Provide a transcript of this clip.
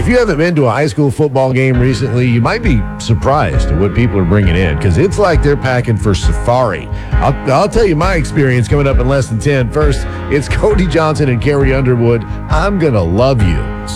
if you haven't been to a high school football game recently, you might be surprised at what people are bringing in because it's like they're packing for safari. I'll tell you my experience coming up in less than 10. First, it's Cody Johnson and Carrie Underwood. I'm going to love you.